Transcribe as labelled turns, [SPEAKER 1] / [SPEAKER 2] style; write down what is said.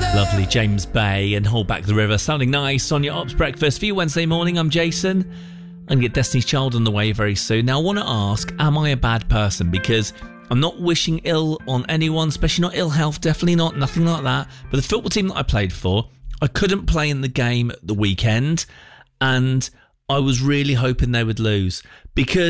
[SPEAKER 1] Lovely James Bay and Hold Back the River, sounding nice on your Ops Breakfast for you Wednesday morning. I'm Jason. I'm going to get Destiny's Child on the way very soon. Now I want to ask, am I a bad person? Because I'm not wishing ill on anyone, especially not ill health, definitely not, nothing like that. But the football team that I played for, I couldn't play in the game at the weekend, and I was really hoping they would lose because